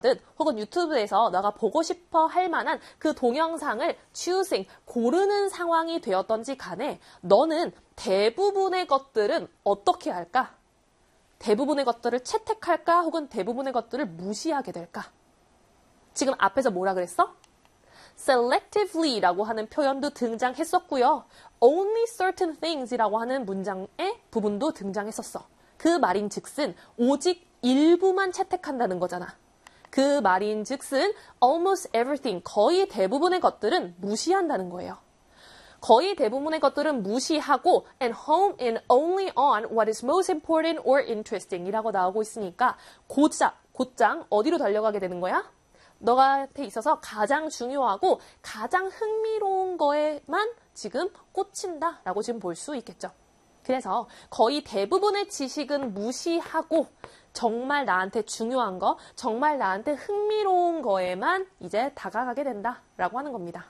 혹은 유튜브에서 너가 보고 싶어 할 만한 그 동영상을 choosing, 고르는 상황이 되었던지 간에 너는 대부분의 것들은 어떻게 할까? 대부분의 것들을 채택할까? 혹은 대부분의 것들을 무시하게 될까? 지금 앞에서 뭐라 그랬어? selectively라고 하는 표현도 등장했었고요. only certain things이라고 하는 문장의 부분도 등장했었어. 그 말인즉슨 오직 일부만 채택한다는 거잖아. 그 말인즉슨 almost everything, 거의 대부분의 것들은 무시한다는 거예요. 거의 대부분의 것들은 무시하고 and home in only on what is most important or interesting 이라고 나오고 있으니까 곧장 어디로 달려가게 되는 거야? 너한테 있어서 가장 중요하고 가장 흥미로운 거에만 지금 꽂힌다라고 지금 볼 수 있겠죠. 그래서 거의 대부분의 지식은 무시하고 정말 나한테 중요한 거, 정말 나한테 흥미로운 거에만 이제 다가가게 된다라고 하는 겁니다.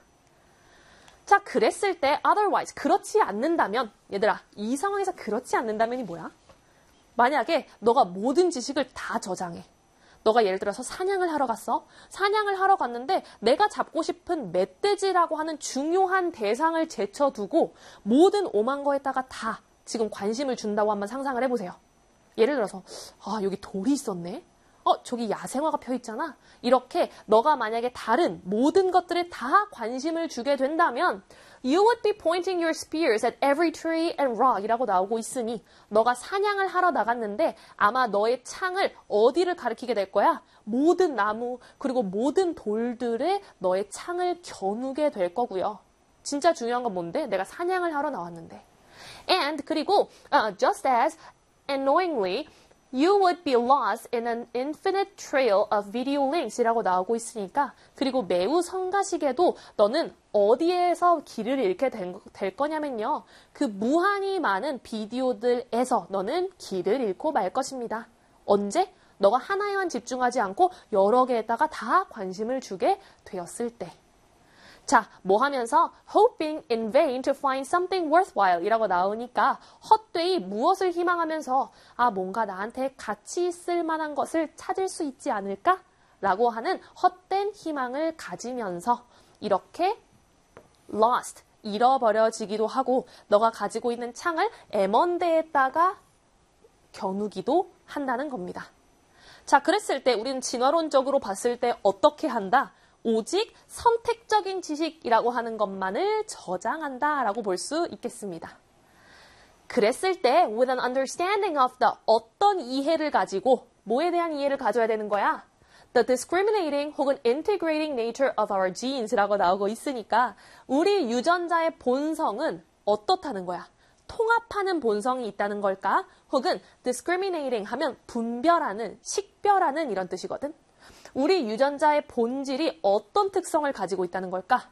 자, 그랬을 때 otherwise, 그렇지 않는다면, 얘들아, 이 상황에서 그렇지 않는다면이 뭐야? 만약에 너가 모든 지식을 다 저장해. 너가 예를 들어서 사냥을 하러 갔어. 사냥을 하러 갔는데 내가 잡고 싶은 멧돼지라고 하는 중요한 대상을 제쳐두고 모든 오만 거에다가 다 지금 관심을 준다고 한번 상상을 해보세요. 예를 들어서 여기 돌이 있었네. 저기 야생화가 펴 있잖아. 이렇게 너가 만약에 다른 모든 것들에 다 관심을 주게 된다면 You would be pointing your spears at every tree and rock 이라고 나오고 있으니 너가 사냥을 하러 나갔는데 아마 너의 창을 어디를 가리키게 될 거야? 모든 나무 그리고 모든 돌들에 너의 창을 겨누게 될 거고요. 진짜 중요한 건 뭔데? 내가 사냥을 하러 나왔는데. And 그리고 just as annoyingly You would be lost in an infinite trail of video links 이라고 나오고 있으니까 그리고 매우 성가시게도 너는 어디에서 길을 잃게 될 거냐면요. 그 무한히 많은 비디오들에서 너는 길을 잃고 말 것입니다. 언제? 너가 하나에만 집중하지 않고 여러 개에다가 다 관심을 주게 되었을 때. 자, 뭐 하면서 hoping in vain to find something worthwhile 이라고 나오니까 헛되이 무엇을 희망하면서 뭔가 나한테 가치 있을 만한 것을 찾을 수 있지 않을까? 라고 하는 헛된 희망을 가지면서 이렇게 lost, 잃어버려지기도 하고 너가 가지고 있는 창을 M1대에다가 겨누기도 한다는 겁니다. 자, 그랬을 때 우리는 진화론적으로 봤을 때 어떻게 한다? 오직 선택적인 지식이라고 하는 것만을 저장한다라고 볼 수 있겠습니다. 그랬을 때 with an understanding of the 어떤 이해를 가지고 뭐에 대한 이해를 가져야 되는 거야? The discriminating 혹은 integrating nature of our genes라고 나오고 있으니까 우리 유전자의 본성은 어떻다는 거야? 통합하는 본성이 있다는 걸까? 혹은 discriminating 하면 분별하는, 식별하는 이런 뜻이거든. 우리 유전자의 본질이 어떤 특성을 가지고 있다는 걸까?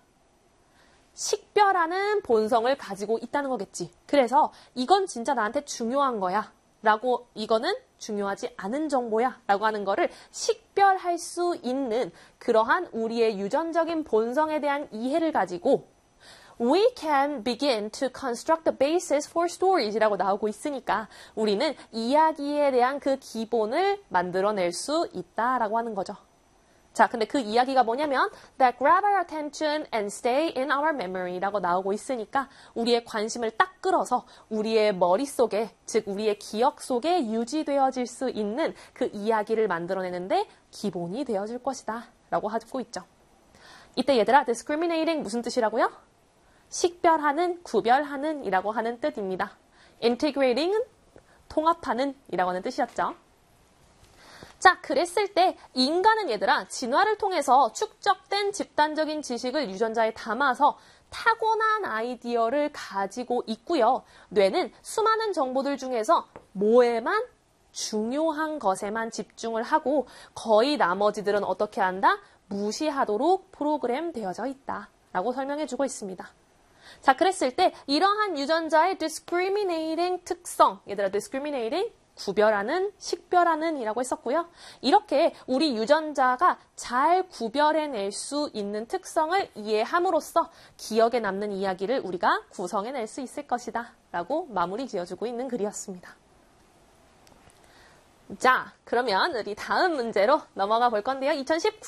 식별하는 본성을 가지고 있다는 거겠지. 그래서 이건 진짜 나한테 중요한 거야. 라고 이거는 중요하지 않은 정보야. 라고 하는 거를 식별할 수 있는 그러한 우리의 유전적인 본성에 대한 이해를 가지고 We can begin to construct the basis for stories 이라고 나오고 있으니까 우리는 이야기에 대한 그 기본을 만들어낼 수 있다라고 하는 거죠. 자, 근데 그 이야기가 뭐냐면 that grab our attention and stay in our memory 라고 나오고 있으니까 우리의 관심을 딱 끌어서 우리의 머릿속에, 즉 우리의 기억 속에 유지되어질 수 있는 그 이야기를 만들어내는데 기본이 되어질 것이다 라고 하고 있죠. 이때 얘들아, discriminating 무슨 뜻이라고요? 식별하는, 구별하는 이라고 하는 뜻입니다. integrating은 통합하는 이라고 하는 뜻이었죠. 자, 그랬을 때 인간은 얘들아 진화를 통해서 축적된 집단적인 지식을 유전자에 담아서 타고난 아이디어를 가지고 있고요. 뇌는 수많은 정보들 중에서 뭐에만 중요한 것에만 집중을 하고 거의 나머지들은 어떻게 한다? 무시하도록 프로그램 되어져 있다 라고 설명해주고 있습니다. 자, 그랬을 때 이러한 유전자의 discriminating 특성, 얘들아 discriminating 구별하는, 식별하는 이라고 했었고요. 이렇게 우리 유전자가 잘 구별해낼 수 있는 특성을 이해함으로써 기억에 남는 이야기를 우리가 구성해낼 수 있을 것이다 라고 마무리 지어주고 있는 글이었습니다. 자, 그러면 우리 다음 문제로 넘어가 볼 건데요. 2019